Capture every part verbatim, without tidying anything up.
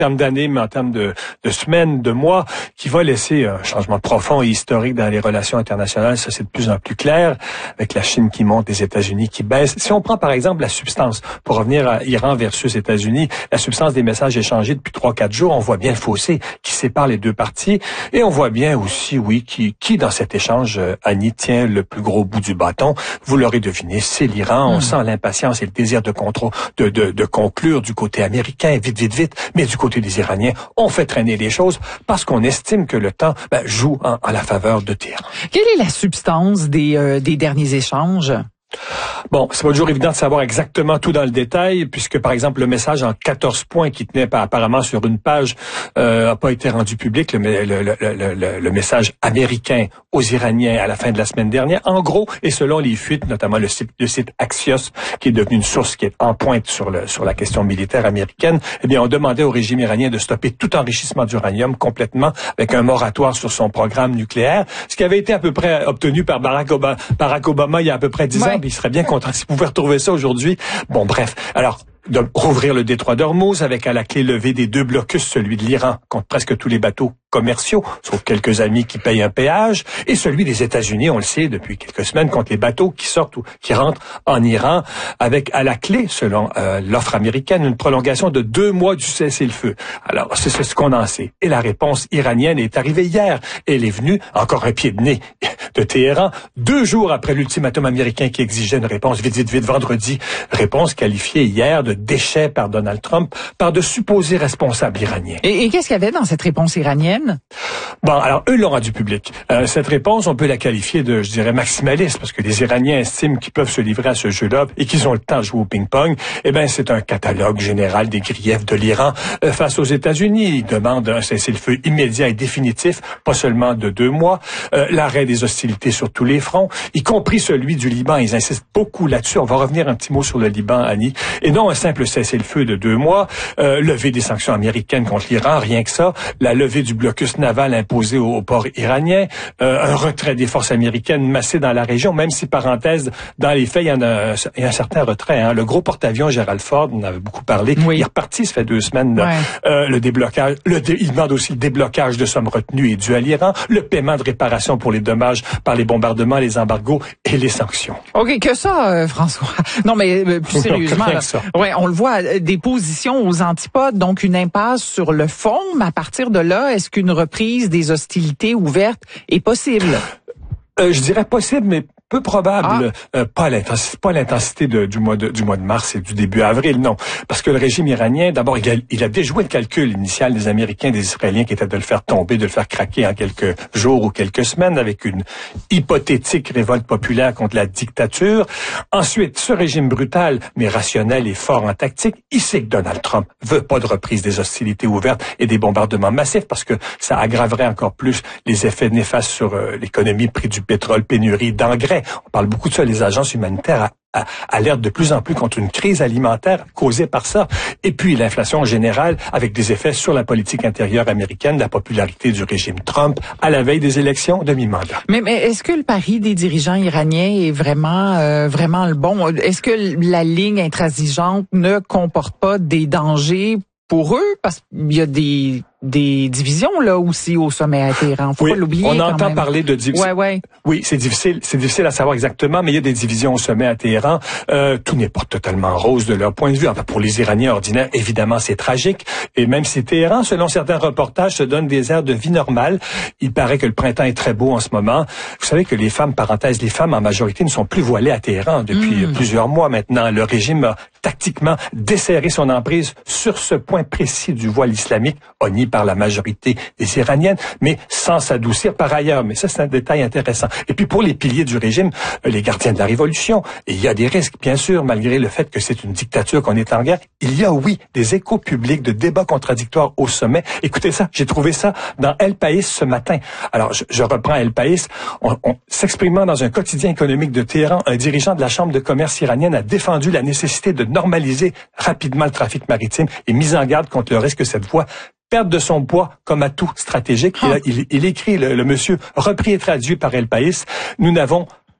termes d'années, mais en termes de, de semaines, de mois, qui va laisser un changement profond et historique dans les relations internationales. Ça, c'est de plus en plus clair, avec la Chine qui monte, les États-Unis qui baissent. Si on prend, par exemple, la substance, pour revenir à Iran versus États-Unis, la substance des messages échangés depuis trois, quatre jours, on voit bien le fossé qui sépare les deux parties. Et on voit bien aussi, oui, qui, qui dans cet échange, euh, Annie, tient le plus gros bout du bâton. Vous l'aurez deviné, c'est l'Iran. On mmh. sent l'impatience et le désir de contrôle, de, de, de conclure du côté américain, vite, vite, vite. Mais du côté des Iraniens, on fait traîner les choses parce qu'on estime que le temps ben, joue en, en la faveur de Téhéran. Quelle est la substance des, euh, des derniers échanges? Bon, c'est pas toujours évident de savoir exactement tout dans le détail, puisque, par exemple, le message en quatorze points qui tenait apparemment sur une page euh, n'a pas été rendu public, le, le, le, le, le message américain aux Iraniens à la fin de la semaine dernière. En gros, et selon les fuites, notamment le site, le site Axios, qui est devenu une source qui est en pointe sur, le, sur la question militaire américaine, eh bien, on demandait au régime iranien de stopper tout enrichissement d'uranium complètement, avec un moratoire sur son programme nucléaire, ce qui avait été à peu près obtenu par Barack Obama, Barack Obama il y a à peu près dix ouais. ans. Il serait bien content si vous pouvez retrouver ça aujourd'hui. Bon, bref. Alors, de rouvrir le détroit d'Ormuz avec à la clé levée des deux blocus, celui de l'Iran contre presque tous les bateaux commerciaux, sauf quelques amis qui payent un péage, et celui des États-Unis, on le sait depuis quelques semaines, contre les bateaux qui sortent ou qui rentrent en Iran, avec à la clé, selon euh, l'offre américaine, une prolongation de deux mois du cessez-le-feu. Alors, c'est ce qu'on en sait. Et la réponse iranienne est arrivée hier. Elle est venue, encore un pied de nez de Téhéran, deux jours après l'ultimatum américain qui exigeait une réponse vite, vite, vite, vendredi. Réponse qualifiée hier de déchet par Donald Trump, par de supposés responsables iraniens. Et, et qu'est-ce qu'il y avait dans cette réponse iranienne? Bon, alors, eux l'ont rendu public. Euh, cette réponse, on peut la qualifier de, je dirais, maximaliste, parce que les Iraniens estiment qu'ils peuvent se livrer à ce jeu-là et qu'ils ont le temps de jouer au ping-pong. Eh bien, c'est un catalogue général des griefs de l'Iran euh, face aux États-Unis. Ils demandent un cessez-le-feu immédiat et définitif, pas seulement de deux mois, euh, l'arrêt des hostilités sur tous les fronts, y compris celui du Liban. Ils insistent beaucoup là-dessus. On va revenir un petit mot sur le Liban, Annie. Et non un simple cessez-le-feu de deux mois, euh, lever des sanctions américaines contre l'Iran, rien que ça, la levée du blocus naval imposé au, au port iranien, euh, un retrait des forces américaines massées dans la région, même si, parenthèse, dans les faits, il y en a, il y a un certain retrait. Hein. Le gros porte-avions Gerald Ford, on en avait beaucoup parlé, oui. il est reparti, ça fait deux semaines, ouais. euh, le déblocage, le dé, il demande aussi le déblocage de sommes retenues et dues à l'Iran, le paiement de réparation pour les dommages par les bombardements, les embargos et les sanctions. OK, que ça, euh, François. Non, mais euh, plus sérieusement, là, ouais, on le voit, des positions aux antipodes, donc une impasse sur le fond, mais à partir de là, est-ce qu'une reprise des hostilités ouvertes est possible? Euh, je dirais possible, mais peu probable, ah. euh, pas l'intensité, pas l'intensité de, du mois de, du mois de mars et du début avril, non. Parce que le régime iranien, d'abord, il a, il a déjoué le calcul initial des Américains et des Israéliens qui était de le faire tomber, de le faire craquer en quelques jours ou quelques semaines avec une hypothétique révolte populaire contre la dictature. Ensuite, ce régime brutal, mais rationnel et fort en tactique, il sait que Donald Trump veut pas de reprise des hostilités ouvertes et des bombardements massifs parce que ça aggraverait encore plus les effets néfastes sur euh, l'économie, prix du pétrole, pénurie d'engrais. On parle beaucoup de ça, les agences humanitaires alertent de plus en plus contre une crise alimentaire causée par ça. Et puis l'inflation en général, avec des effets sur la politique intérieure américaine, la popularité du régime Trump à la veille des élections de mi-mandat. Mais, mais est-ce que le pari des dirigeants iraniens est vraiment, euh, vraiment le bon? Est-ce que la ligne intransigeante ne comporte pas des dangers pour eux? Parce qu'il y a des... des divisions là aussi au sommet à Téhéran. Faut oui, pas l'oublier. On quand entend même. parler de divisions. Ouais, ouais. Oui, c'est difficile, c'est difficile à savoir exactement, mais il y a des divisions au sommet à Téhéran. Euh, tout n'est pas totalement rose de leur point de vue. Enfin, pour les Iraniens ordinaires, évidemment, c'est tragique. Et même si Téhéran, selon certains reportages, se donne des airs de vie normale, il paraît que le printemps est très beau en ce moment. Vous savez que les femmes, parenthèse, les femmes en majorité ne sont plus voilées à Téhéran depuis mmh. plusieurs mois maintenant. Le régime a tactiquement desserré son emprise sur ce point précis du voile islamique, honni par la majorité des Iraniennes, mais sans s'adoucir par ailleurs. Mais ça, c'est un détail intéressant. Et puis pour les piliers du régime, les gardiens de la révolution, et il y a des risques, bien sûr, malgré le fait que c'est une dictature, qu'on est en guerre. Il y a, oui, des échos publics de débats contradictoires au sommet. Écoutez ça, j'ai trouvé ça dans El País ce matin. Alors, je, je reprends El País. On, on, s'exprimant dans un quotidien économique de Téhéran, un dirigeant de la Chambre de commerce iranienne a défendu la nécessité de normaliser rapidement le trafic maritime et mis en garde contre le risque que cette voie perte de son poids comme atout stratégique. Oh. Il, il, il écrit, le, le monsieur, repris et traduit par El País, nous n'avons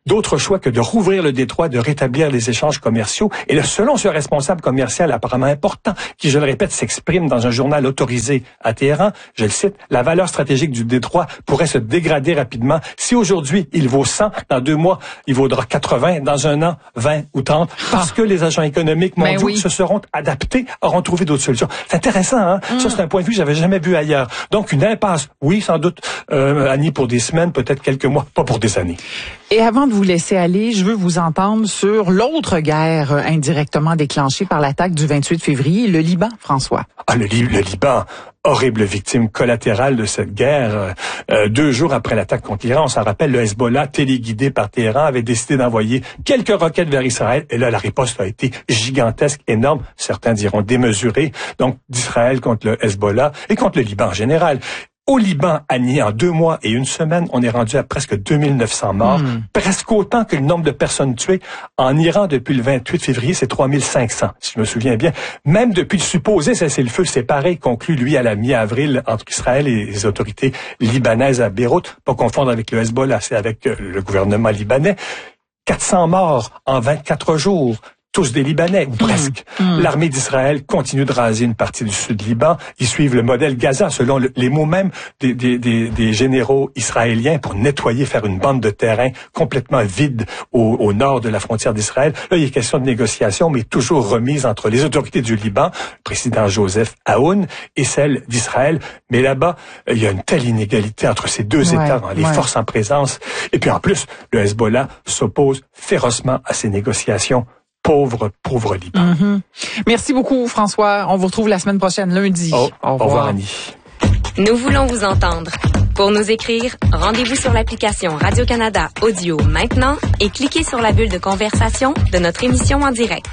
d'autre choix que de rouvrir le détroit, de rétablir les échanges commerciaux. Et là, selon ce responsable commercial apparemment important, qui, je le répète, s'exprime dans un journal autorisé à Téhéran, je le cite, la valeur stratégique du détroit pourrait se dégrader rapidement. Si aujourd'hui, il vaut cent, dans deux mois, il vaudra quatre-vingts, dans un an, vingt ou trente, parce que les agents économiques mondiaux ben oui. se seront adaptés, auront trouvé d'autres solutions. C'est intéressant, hein? Mm. Ça, c'est un point de vue que j'avais jamais vu ailleurs. Donc, une impasse, oui, sans doute, euh, Annie, pour des semaines, peut-être quelques mois, pas pour des années. Et avant de vous laisser aller, je veux vous entendre sur l'autre guerre euh, indirectement déclenchée par l'attaque du vingt-huit février, le Liban, François. Ah, le, le Liban, horrible victime collatérale de cette guerre. Euh, deux jours après l'attaque contre l'Iran, on s'en rappelle, le Hezbollah, téléguidé par Téhéran, avait décidé d'envoyer quelques roquettes vers Israël. Et là, la riposte a été gigantesque, énorme, certains diront démesurée, donc d'Israël contre le Hezbollah et contre le Liban en général. Au Liban, Annie, en deux mois et une semaine, on est rendu à presque deux mille neuf cents morts, mmh. presque autant que le nombre de personnes tuées. En Iran, depuis le vingt-huit février, c'est trois mille cinq cents, si je me souviens bien. Même depuis le supposé cessez-le-feu séparé, conclu, lui, à la mi-avril, entre Israël et les autorités libanaises à Beyrouth, pas confondre avec le Hezbollah, c'est avec le gouvernement libanais. quatre cents morts en vingt-quatre jours. Tous des Libanais, ou presque. Mmh, mmh. L'armée d'Israël continue de raser une partie du sud Liban. Ils suivent le modèle Gaza, selon le, les mots même des, des, des, des généraux israéliens, pour nettoyer, faire une bande de terrain complètement vide au, au nord de la frontière d'Israël. Là, il est question de négociation, mais toujours remise entre les autorités du Liban, le président Joseph Aoun, et celle d'Israël. Mais là-bas, il y a une telle inégalité entre ces deux ouais, États, les ouais. forces en présence. Et puis en plus, le Hezbollah s'oppose férocement à ces négociations. Pauvre, pauvre Liban. Mm-hmm. Merci beaucoup, François. On vous retrouve la semaine prochaine, lundi. Oh, au revoir. Au revoir, Annie. Nous voulons vous entendre. Pour nous écrire, rendez-vous sur l'application Radio-Canada Audio maintenant et cliquez sur la bulle de conversation de notre émission en direct.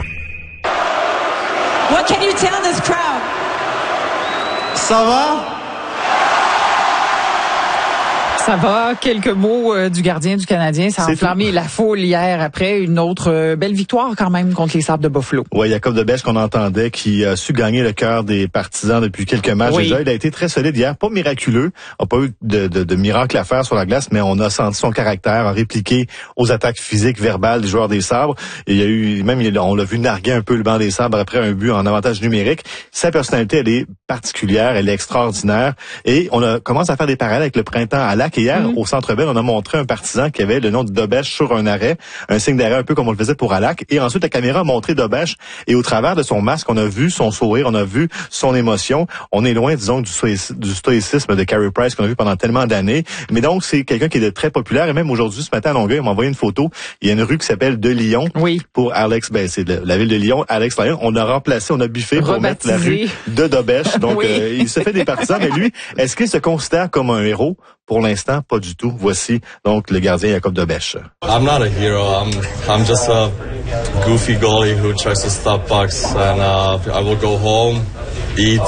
What can you tell this crowd? Ça va? Ça va, quelques mots euh, du gardien du Canadien. Ça a enflammé la foule hier après une autre euh, belle victoire quand même contre les Sabres de Buffalo. Oui, Jacob Debèche qu'on entendait qui a su gagner le cœur des partisans depuis quelques matchs oui. déjà. Il a été très solide hier, pas miraculeux, n'a pas eu de, de, de miracle à faire sur la glace, mais on a senti son caractère, a répliqué aux attaques physiques, verbales des joueurs des Sabres. Et il y a eu, même on l'a vu narguer un peu le banc des Sabres après un but en avantage numérique. Sa personnalité, elle est particulière, elle est extraordinaire. Et on a commencé à faire des parallèles avec le printemps à Lac. Et hier, mmh. au Centre Bell, on a montré un partisan qui avait le nom de Dobèche sur un arrêt, un signe d'arrêt un peu comme on le faisait pour Alak. Et ensuite, la caméra a montré Dobèche. Et au travers de son masque, on a vu son sourire, on a vu son émotion. On est loin, disons, du, stoïc- du stoïcisme de Carey Price qu'on a vu pendant tellement d'années. Mais donc, c'est quelqu'un qui est très populaire. Et même aujourd'hui, ce matin à Longueuil, on m'a envoyé une photo. Il y a une rue qui s'appelle de Lyon. Oui. Pour Alex, ben c'est la ville de Lyon, Alex Lyon. On a remplacé, on a biffé pour Rebaptisé. mettre la rue de Dobèche. Donc, oui. euh, il se fait des partisans. Mais lui, est-ce qu'il se considère comme un héros? Pour l'instant, pas du tout. Voici donc le gardien Jacob Debèche. I'm not a hero. I'm I'm just a goofy goalie who tries to stop pucks, and uh, I will go home, eat,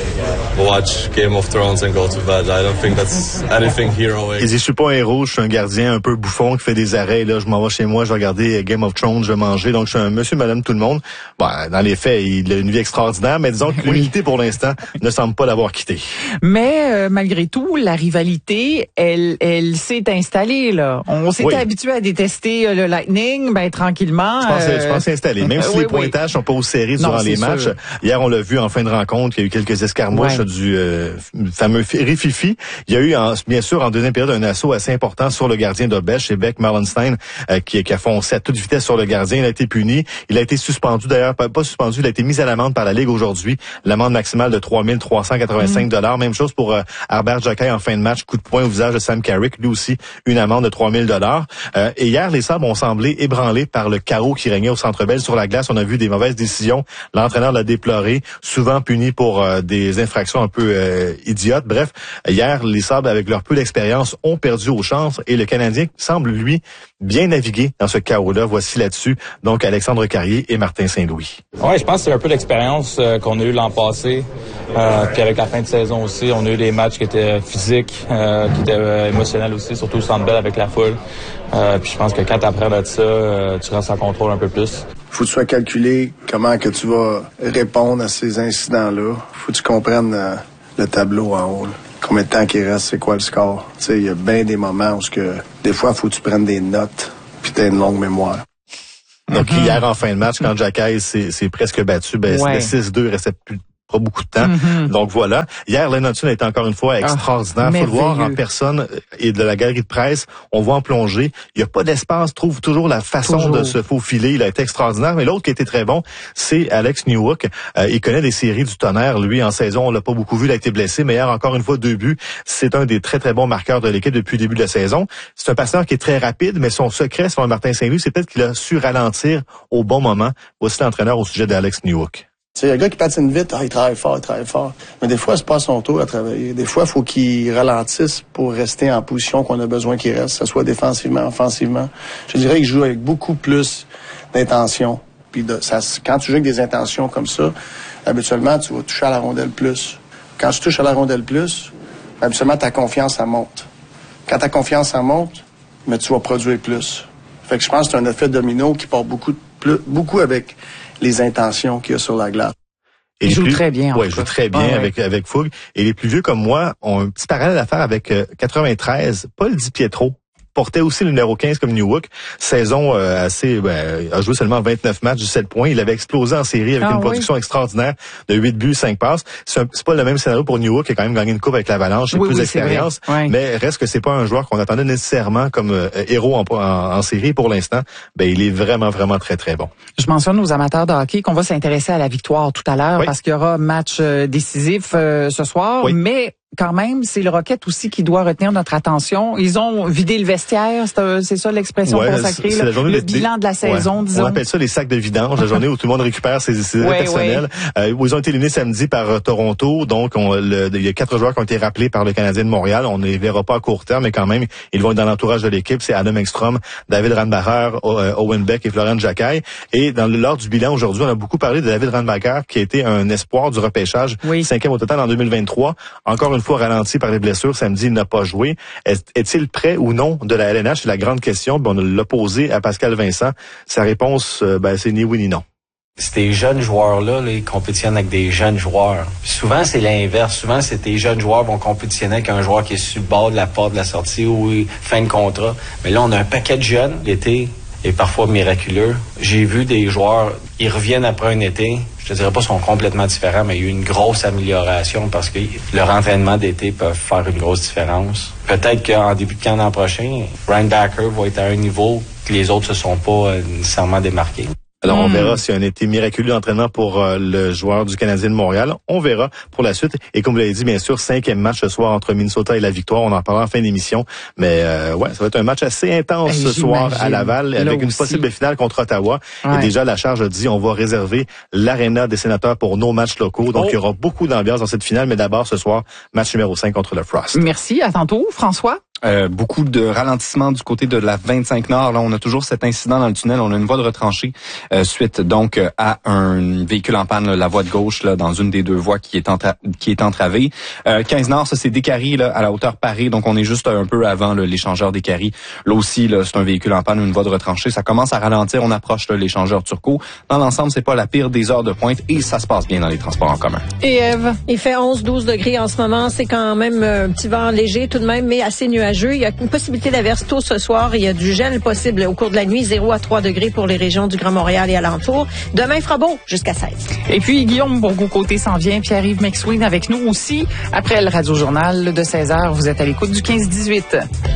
watch Game of Thrones and go to bed. I don't think that's anything heroic. Il dit, je suis pas un héros, je suis un gardien un peu bouffon qui fait des arrêts. Là, je m'en vais chez moi, je vais regarder Game of Thrones, je vais manger. Donc, je suis un monsieur, madame, tout le monde. Bon, dans les faits, il a une vie extraordinaire, mais disons que l'humilité, pour l'instant, ne semble pas l'avoir quitté. Mais euh, malgré tout, la rivalité, elle, elle s'est installée là. On s'était oui. habitué à détester le Lightning, ben tranquillement. Je pense, euh... je pense s'installer. Même si oui, les pointages oui. sont pas aussi serrés durant non, les matchs. Sûr. Hier, on l'a vu en fin de rencontre, il y a eu quelques escarmouches ouais. du euh, fameux Rififi. Il y a eu, en, bien sûr, en deuxième période, un assaut assez important sur le gardien d'Obèche, et Beck Marlenstein, euh, qui, qui a foncé à toute vitesse sur le gardien. Il a été puni. Il a été suspendu, d'ailleurs, pas, pas suspendu, il a été mis à l'amende par la Ligue aujourd'hui. L'amende maximale de trois mille trois cent quatre-vingt-cinq dollars. Mmh. Même chose pour euh, Herbert Jockey en fin de match. Coup de poing au visage de Sam Carrick. Lui aussi, une amende de trois mille dollars. Euh, et hier, les Sabres ont semblé ébranlés par le chaos qui régnait au Centre Bell sur la glace. On a vu des mauvaises décisions. L'entraîneur l'a déploré, souvent puni pour euh, des infractions un peu euh, idiotes. Bref, hier, les Sabres, avec leur peu d'expérience, ont perdu aux chances et le Canadien semble, lui, bien naviguer dans ce chaos-là. Voici là-dessus, donc, Alexandre Carrier et Martin Saint-Louis. Oui, je pense que c'est un peu l'expérience euh, qu'on a eu l'an passé. Euh, puis avec la fin de saison aussi, on a eu des matchs qui étaient physiques, euh, qui étaient euh, émotionnels aussi, surtout au Centre Bell avec la foule. Euh, puis je pense que quand tu apprends de ça, euh, tu restes en contrôle un peu plus. Faut que tu sois calculé comment que tu vas répondre à ces incidents-là. Faut que tu comprennes euh, le tableau en haut. Là. Combien de temps qu'il reste, c'est quoi le score. Tu sais, il y a bien des moments où que, des fois, faut que tu prennes des notes. puis t'as une longue mémoire. Donc, Mm-hmm. hier, en fin de match, quand Jack Hayes s'est presque battu, ben, Ouais. c'était six deux, il restait plus pas beaucoup de temps. Mm-hmm. Donc, voilà. Hier, Len Hudson a été encore une fois extraordinaire. Ah, Faut le voir en merveilleux. personne et de la galerie de presse. On voit en plongée. Il n'y a pas d'espace. Trouve toujours la façon Toujours. de se faufiler. Il a été extraordinaire. Mais l'autre qui a été très bon, c'est Alex Newhook. Euh, il connaît des séries du tonnerre. Lui, en saison, on l'a pas beaucoup vu. Il a été blessé. Mais hier, encore une fois, deux buts. C'est un des très, très bons marqueurs de l'équipe depuis le début de la saison. C'est un passeur qui est très rapide, mais son secret, selon Martin Saint-Louis, c'est peut-être qu'il a su ralentir au bon moment. Voici l'entraîneur au sujet d'Alex Newhook. Tu sais, il y a un gars qui patine vite, ah, il travaille fort, il travaille fort. Mais des fois, c'est pas à son tour à travailler. Des fois, il faut qu'il ralentisse pour rester en position qu'on a besoin qu'il reste, que ce soit défensivement, offensivement. Je dirais qu'il joue avec beaucoup plus d'intention. Puis de, ça, quand tu joues avec des intentions comme ça, habituellement, tu vas toucher à la rondelle plus. Quand tu touches à la rondelle plus, habituellement, ta confiance, ça monte. Quand ta confiance, ça monte, mais tu vas produire plus. Fait que je pense que c'est un effet domino qui part beaucoup, plus, beaucoup avec les intentions qu'il y a sur la glace. Et Il joue plus, très bien. Ouais, il joue très bien ah, avec, ouais. avec Fougue. Et les plus vieux comme moi ont un petit parallèle à faire avec euh, quatre-vingt-treize, Paul Di Pietro. Portait aussi le numéro quinze comme Newhook. Saison euh, assez... Ben, a joué seulement vingt-neuf matchs, dix-sept points. Il avait explosé en série avec ah, une oui. production extraordinaire de huit buts, cinq passes. C'est, un, c'est pas le même scénario pour Newhook qui a quand même gagné une coupe avec l'Avalanche. C'est oui, plus oui, d'expérience. Ouais. Mais reste que c'est pas un joueur qu'on attendait nécessairement comme euh, héros en, en, en série pour l'instant. Ben, il est vraiment, vraiment très, très bon. Je mentionne aux amateurs de hockey qu'on va s'intéresser à la victoire tout à l'heure oui. parce qu'il y aura match euh, décisif euh, ce soir. Oui. Mais quand même, c'est le Rocket aussi qui doit retenir notre attention. Ils ont vidé le vestiaire, c'est, un, c'est ça l'expression ouais, consacrée. C'est là. la journée le des, bilan de la saison, ouais. disons. On appelle ça les sacs de vidange, la journée où tout le monde récupère ses, ses ouais, personnels. Ouais. Euh, ils ont été éliminés samedi par euh, Toronto, donc on, le, il y a quatre joueurs qui ont été rappelés par le Canadien de Montréal. On ne les verra pas à court terme, mais quand même, ils vont être dans l'entourage de l'équipe. C'est Adam Engstrom, David Randbacher, Owen Beck et Florent Jacquet. Et dans le, lors du bilan aujourd'hui, on a beaucoup parlé de David Randbacher, qui a été un espoir du repêchage, oui. cinquième au total en deux mille vingt-trois. Encore une fois ralenti par les blessures. Samedi, il n'a pas joué. Est, est-il prêt ou non de la L N H? C'est la grande question. Ben, on l'a posé à Pascal Vincent. Sa réponse, ben, c'est ni oui ni non. Ces jeunes joueurs-là, là, ils compétitionnent avec des jeunes joueurs. Puis souvent, c'est l'inverse. Souvent, c'est tes jeunes joueurs vont compétitionner avec un joueur qui est sur le bord de la porte de la sortie ou fin de contrat. Mais là, on a un paquet de jeunes. L'été est parfois miraculeux. J'ai vu des joueurs, ils reviennent après un été. Je te dirais pas qu'ils sont complètement différents, mais il y a eu une grosse amélioration parce que leur entraînement d'été peut faire une grosse différence. Peut-être qu'en début de camp l'an prochain, Ryan Backer va être à un niveau que les autres se sont pas nécessairement démarqués. Alors, on mmh. verra s'il y a un été miraculeux d'entraînement pour euh, le joueur du Canadien de Montréal. On verra pour la suite. Et comme vous l'avez dit, bien sûr, cinquième match ce soir entre Minnesota et la Victoire. On en parlera en fin d'émission. Mais euh, ouais, ça va être un match assez intense hey, ce soir à Laval, avec une aussi. possible finale contre Ottawa. Ouais. Et déjà, la charge a dit, on va réserver l'aréna des Sénateurs pour nos matchs locaux. Donc, oh. il y aura beaucoup d'ambiance dans cette finale. Mais d'abord, ce soir, match numéro cinq contre le Frost. Merci. À tantôt, François. Euh, beaucoup de ralentissement du côté de la vingt-cinq Nord. Là, on a toujours cet incident dans le tunnel. On a une voie de retranchée euh, suite donc à un véhicule en panne, là, la voie de gauche, là, dans une des deux voies qui est entra- qui est entravée. Euh, quinze Nord, ça c'est Décarie, là, à la hauteur Paré. Donc on est juste un peu avant là, l'échangeur Décarie. Là aussi, là, c'est un véhicule en panne, une voie de retranchée. Ça commence à ralentir. On approche là, l'échangeur Turcot. Dans l'ensemble, c'est pas la pire des heures de pointe et ça se passe bien dans les transports en commun. Et Ève, il fait onze douze degrés en ce moment. C'est quand même un petit vent léger tout de même, mais assez nuageux. Il y a une possibilité d'averse tôt ce soir. Il y a du gel possible au cours de la nuit, zéro à trois degrés pour les régions du Grand Montréal et alentour. Demain, il fera beau jusqu'à seize. Et puis, Guillaume Bourgault-Côté s'en vient. Pierre-Yves McSween avec nous aussi. Après le Radio-Journal de seize heures, vous êtes à l'écoute du quinze dix-huit.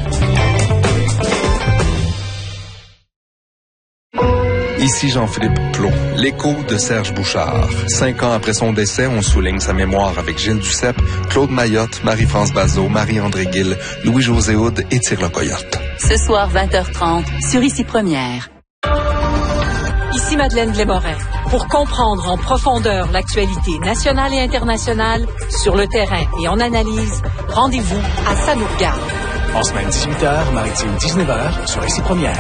Ici Jean-Philippe Plot, l'écho de Serge Bouchard. Cinq ans après son décès, on souligne sa mémoire avec Gilles Duceppe, Claude Mayotte, Marie-France Bazot, Marie-André Gill, Louis-José Houd et Tire le Coyote. Ce soir, vingt heures trente, sur Ici Première. Ici Madeleine Blais-Morin. Pour comprendre en profondeur l'actualité nationale et internationale, sur le terrain et en analyse, rendez-vous à Ça nous regarde. En semaine dix-huit heures, maritime dix-neuf heures, sur Ici Première.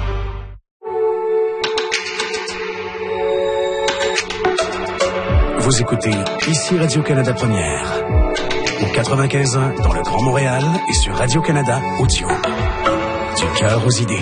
Vous écoutez Ici Radio-Canada Première. Au quatre-vingt-quinze ans dans le Grand Montréal et sur Radio-Canada Audio. Du cœur aux idées.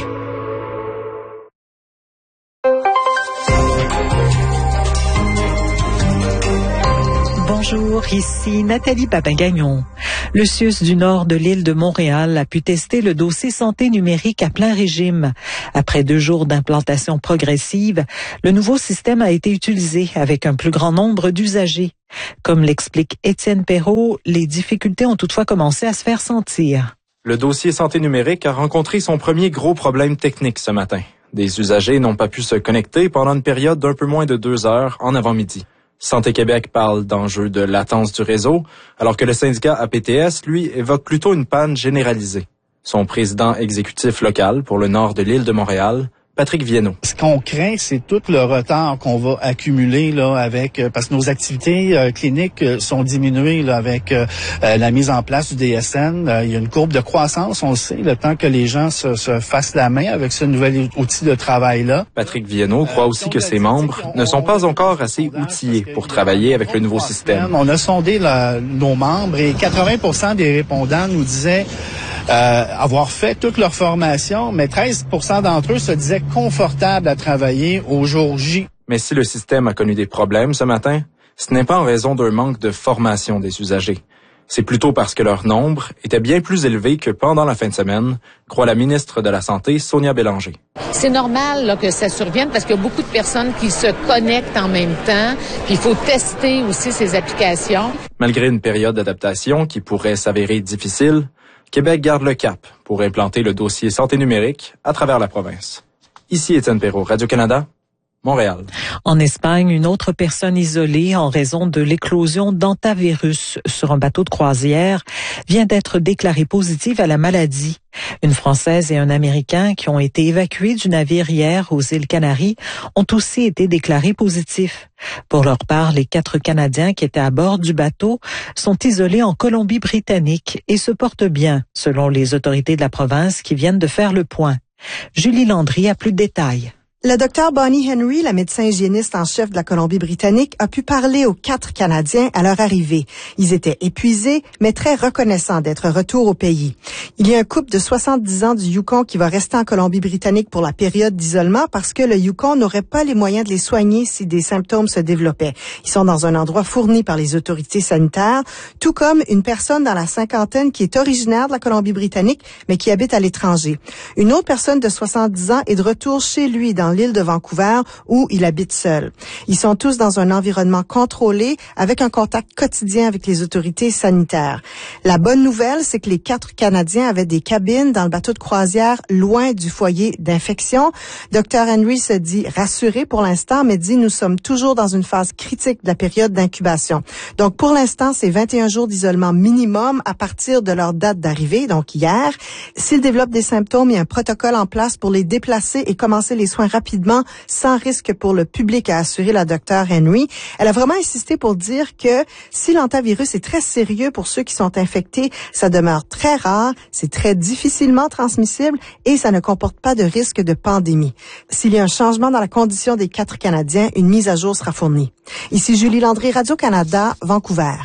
Bonjour, ici Nathalie Papagagnon. Le C I U S du nord de l'île de Montréal a pu tester le dossier santé numérique à plein régime. Après deux jours d'implantation progressive, le nouveau système a été utilisé avec un plus grand nombre d'usagers. Comme l'explique Étienne Perrault, les difficultés ont toutefois commencé à se faire sentir. Le dossier santé numérique a rencontré son premier gros problème technique ce matin. Des usagers n'ont pas pu se connecter pendant une période d'un peu moins de deux heures en avant-midi. Santé Québec parle d'enjeux de latence du réseau, alors que le syndicat A P T S, lui, évoque plutôt une panne généralisée. Son président exécutif local pour le nord de l'île de Montréal, Patrick Viennot. Ce qu'on craint, c'est tout le retard qu'on va accumuler là avec euh, parce que nos activités euh, cliniques euh, sont diminuées là avec euh, euh, la mise en place du D S N. Euh, il y a une courbe de croissance, on le sait, le temps que les gens se, se fassent la main avec ce nouvel outil de travail-là. Patrick Viennot croit aussi que ses membres ne sont pas encore assez outillés pour travailler avec le nouveau système. On a sondé la, nos membres et quatre-vingts pour cent des répondants nous disaient Euh, avoir fait toute leur formation, mais treize pour cent d'entre eux se disaient confortables à travailler au jour J. Mais si le système a connu des problèmes ce matin, ce n'est pas en raison d'un manque de formation des usagers. C'est plutôt parce que leur nombre était bien plus élevé que pendant la fin de semaine, croit la ministre de la Santé, Sonia Bélanger. C'est normal là, que ça survienne parce qu'il y a beaucoup de personnes qui se connectent en même temps, puis il faut tester aussi ces applications. Malgré une période d'adaptation qui pourrait s'avérer difficile, Québec garde le cap pour implanter le dossier santé numérique à travers la province. Ici Étienne Perrault, Radio-Canada, Montréal. En Espagne, une autre personne isolée en raison de l'éclosion d'hantavirus sur un bateau de croisière vient d'être déclarée positive à la maladie. Une Française et un Américain qui ont été évacués du navire hier aux îles Canaries ont aussi été déclarés positifs. Pour leur part, les quatre Canadiens qui étaient à bord du bateau sont isolés en Colombie-Britannique et se portent bien, selon les autorités de la province qui viennent de faire le point. Julie Landry a plus de détails. Le docteur Bonnie Henry, la médecin hygiéniste en chef de la Colombie-Britannique, a pu parler aux quatre Canadiens à leur arrivée. Ils étaient épuisés, mais très reconnaissants d'être retour au pays. Il y a un couple de soixante-dix ans du Yukon qui va rester en Colombie-Britannique pour la période d'isolement parce que le Yukon n'aurait pas les moyens de les soigner si des symptômes se développaient. Ils sont dans un endroit fourni par les autorités sanitaires, tout comme une personne dans la cinquantaine qui est originaire de la Colombie-Britannique, mais qui habite à l'étranger. Une autre personne de soixante-dix ans est de retour chez lui dans l'île de Vancouver où il habite seul. Ils sont tous dans un environnement contrôlé avec un contact quotidien avec les autorités sanitaires. La bonne nouvelle, c'est que les quatre Canadiens avaient des cabines dans le bateau de croisière loin du foyer d'infection. docteur Henry se dit rassuré pour l'instant, mais dit nous sommes toujours dans une phase critique de la période d'incubation. Donc pour l'instant, c'est vingt et un jours d'isolement minimum à partir de leur date d'arrivée, donc hier. S'ils développent des symptômes, il y a un protocole en place pour les déplacer et commencer les soins rapidement sans risque pour le public, a assuré la docteure Henry. Elle a vraiment insisté pour dire que si l'hantavirus est très sérieux pour ceux qui sont infectés, ça demeure très rare, c'est très difficilement transmissible et ça ne comporte pas de risque de pandémie. S'il y a un changement dans la condition des quatre Canadiens, une mise à jour sera fournie. Ici Julie Landry, Radio-Canada, Vancouver.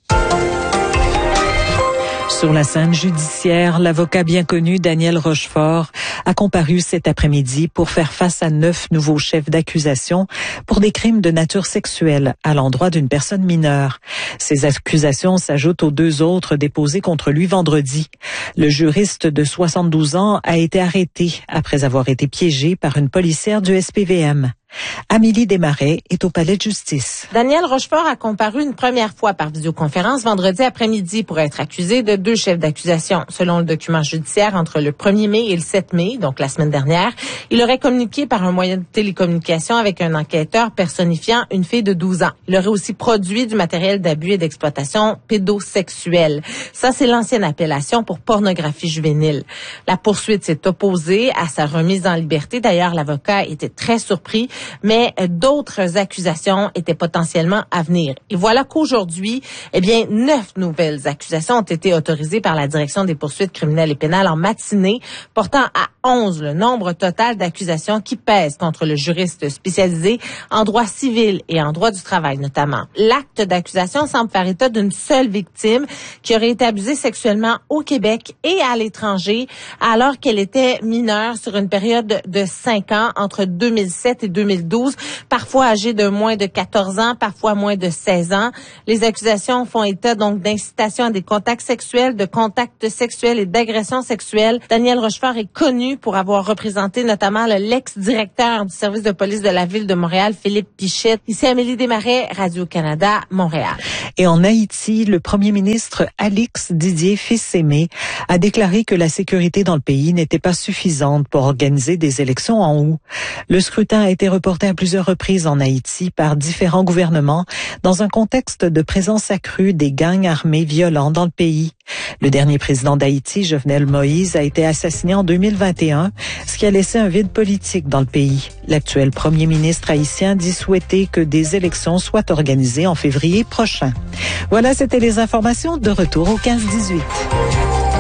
Sur la scène judiciaire, l'avocat bien connu Daniel Rochefort a comparu cet après-midi pour faire face à neuf nouveaux chefs d'accusation pour des crimes de nature sexuelle à l'endroit d'une personne mineure. Ces accusations s'ajoutent aux deux autres déposées contre lui vendredi. Le juriste de soixante-douze ans a été arrêté après avoir été piégé par une policière du S P V M. Amélie Desmarais est au palais de justice. Daniel Rochefort a comparu une première fois par vidéoconférence vendredi après-midi pour être accusé de deux chefs d'accusation. Selon le document judiciaire, entre le premier mai et le sept mai, donc la semaine dernière, il aurait communiqué par un moyen de télécommunication avec un enquêteur personnifiant une fille de douze ans. Il aurait aussi produit du matériel d'abus et d'exploitation pédosexuelle. Ça, c'est l'ancienne appellation pour pornographie juvénile. La poursuite s'est opposée à sa remise en liberté. D'ailleurs, l'avocat était très surpris, mais d'autres accusations étaient potentiellement à venir. Et voilà qu'aujourd'hui, eh bien, neuf nouvelles accusations ont été autorisées par la Direction des poursuites criminelles et pénales en matinée, portant à onze le nombre total d'accusations qui pèsent contre le juriste spécialisé en droit civil et en droit du travail notamment. L'acte d'accusation semble faire état d'une seule victime qui aurait été abusée sexuellement au Québec et à l'étranger alors qu'elle était mineure sur une période de cinq ans entre deux mille sept et deux mille douze, parfois âgée de moins de quatorze ans, parfois moins de seize ans. Les accusations font état donc d'incitation à des contacts sexuels, de contacts sexuels et d'agressions sexuelles. Daniel Rochefort est connu pour avoir représenté notamment l'ex-directeur du service de police de la ville de Montréal, Philippe Pichette. Ici Amélie Desmarais, Radio-Canada, Montréal. Et en Haïti, le premier ministre Alix Didier Fils-Aimé a déclaré que la sécurité dans le pays n'était pas suffisante pour organiser des élections en août. Le scrutin a été reporté à plusieurs reprises en Haïti par différents gouvernements dans un contexte de présence accrue des gangs armés violents dans le pays. Le dernier président d'Haïti, Jovenel Moïse, a été assassiné en deux mille vingt et un, ce qui a laissé un vide politique dans le pays. L'actuel premier ministre haïtien dit souhaiter que des élections soient organisées en février prochain. Voilà, c'était les informations. De retour au quinze dix-huit.